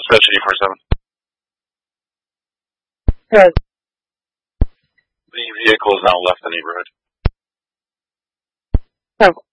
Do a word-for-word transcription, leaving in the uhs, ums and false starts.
Session eight four seven. Good. The vehicle has now left the neighborhood. So